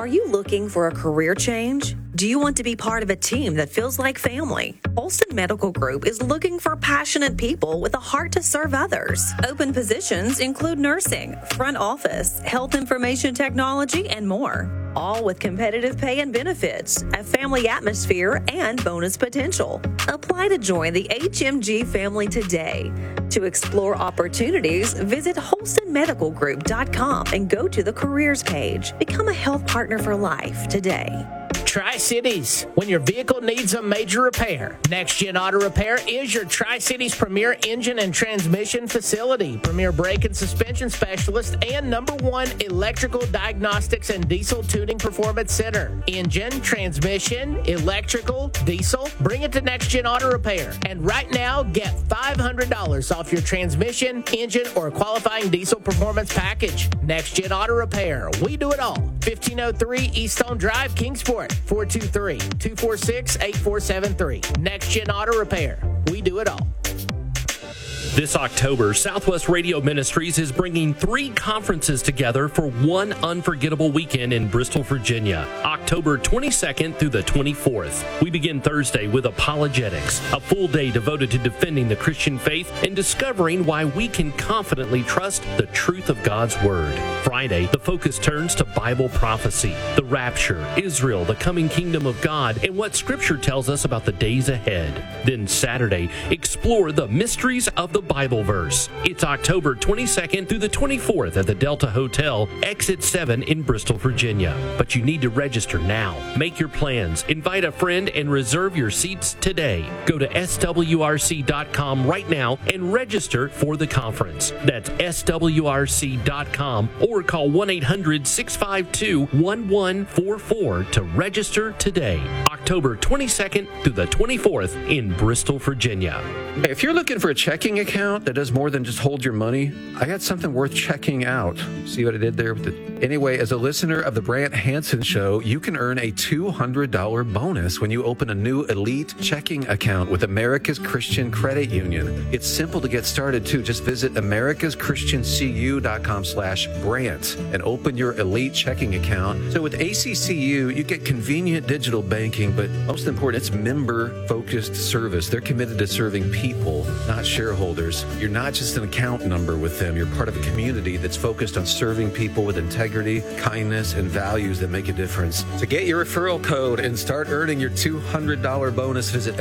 Are you looking for a career change? Do you want to be part of a team that feels like family? Holston Medical Group is looking for passionate people with a heart to serve others. Open positions include nursing, front office, health information technology, and more. All with competitive pay and benefits, a family atmosphere, and bonus potential. Apply to join the HMG family today. To explore opportunities, visit HolstonMedicalGroup.com and go to the careers page. Become a health partner for life today. Tri-Cities, when your vehicle needs a major repair. Next Gen Auto Repair is your Tri-Cities premier engine and transmission facility, premier brake and suspension specialist, and #1 electrical diagnostics and diesel tuning performance center. Engine, transmission, electrical, diesel, bring it to Next Gen Auto Repair. And right now, get $500 off your transmission, engine, or qualifying diesel performance package. Next Gen Auto Repair. We do it all. 1503 East Stone Drive, Kingsport. 423-246-8473. Next Gen Auto Repair. We do it all. This October, Southwest Radio Ministries is bringing 3 conferences together for one unforgettable weekend in Bristol, Virginia, October 22nd through the 24th. We begin Thursday with Apologetics, a full day devoted to defending the Christian faith and discovering why we can confidently trust the truth of God's Word. Friday, the focus turns to Bible prophecy, the rapture, Israel, the coming kingdom of God, and what Scripture tells us about the days ahead. Then Saturday, explore the mysteries of the Bible verse. It's October 22nd through the 24th at the Delta Hotel, Exit 7 in Bristol, Virginia. But you need to register now. Make your plans, invite a friend, and reserve your seats today. Go to swrc.com right now and register for the conference. That's swrc.com or call 1-800-652-1144 to register today. October 22nd through the 24th in Bristol, Virginia. If you're looking for a checking account that does more than just hold your money, I got something worth checking out. See what I did there? Anyway, as a listener of the Brant Hansen Show, you can earn a $200 bonus when you open a new elite checking account with America's Christian Credit Union. It's simple to get started, too. Just visit americaschristiancu.com/Brant and open your elite checking account. So with ACCU, you get convenient digital banking, but most important, it's member-focused service. They're committed to serving people, not shareholders. You're not just an account number with them. You're part of a community that's focused on serving people with integrity, kindness, and values that make a difference. To get your referral code and start earning your $200 bonus, visit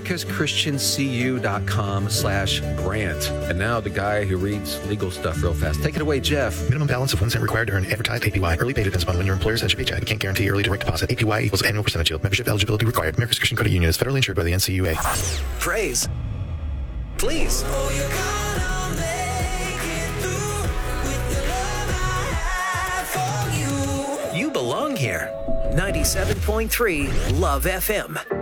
americaschristiancu.com/Brant. And now the guy who reads legal stuff real fast. Take it away, Jeff. Minimum balance of 1 cent required to earn advertised APY. Early pay depends upon when your employer sends your paycheck. You can't guarantee early direct deposit. APY equals annual percentage yield. Membership eligibility required. America's Christian Credit Union is federally insured by the NCUA. Praise. Please. You belong here. 97.3 Love FM.